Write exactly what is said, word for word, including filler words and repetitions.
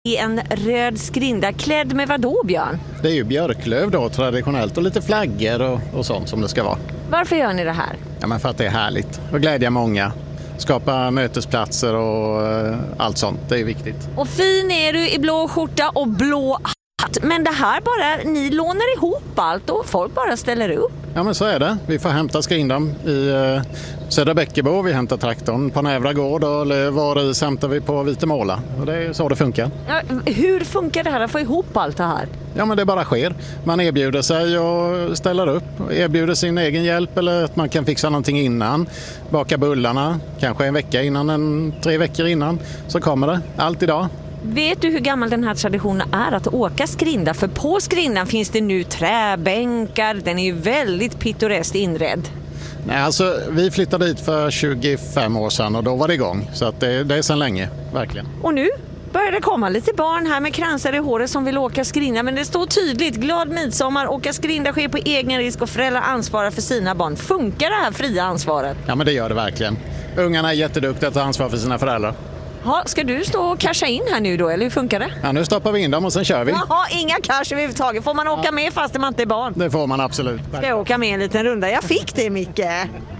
I en röd skrinda klädd med vad då, Björn? Det är ju björklöv då traditionellt och lite flaggor och, och sånt som det ska vara. Varför gör ni det här? Ja, men för att det är härligt och glädja många. Skapa mötesplatser och uh, allt sånt, det är viktigt. Och fin är du i blå skjorta och blå hatt. Men det här bara, ni lånar ihop allt och folk bara ställer upp. Ja, men så är det. Vi får hämta skrindan i uh, Södra Bäckebo. Vi hämtar traktorn på Nävra gård och varis hämtar vi på Vitemåla. Och det är så det funkar. Ja, hur funkar det här att få ihop allt det här? Ja, men det bara sker. Man erbjuder sig och ställer upp. Erbjuder sin egen hjälp eller att man kan fixa någonting innan. Baka bullarna, kanske en vecka innan, en, tre veckor innan. Så kommer det. Allt idag. Vet du hur gammal den här traditionen är att åka skrinda? För på skrindan finns det nu träbänkar. Den är ju väldigt pittoreskt inredd. Nej, alltså vi flyttade dit för tjugofem år sedan och då var det igång. Så att det, det är sedan länge, verkligen. Och nu börjar det komma lite barn här med kransar i håret som vill åka skrinda. Men det står tydligt, glad midsommar, åka skrinda sker på egen risk och föräldrar ansvarar för sina barn. Funkar det här fria ansvaret? Ja, men det gör det verkligen. Ungarna är jätteduktiga att ta ansvar för sina föräldrar. Ja, ska du stå och casha in här nu då, eller hur funkar det? Ja, nu stoppar vi in dem och sen kör vi. Jaha, inga cash överhuvudtaget. Får man åka ja. med fast man inte är barn? Det får man absolut. Ska jag åka med en liten runda? Jag fick det, Micke.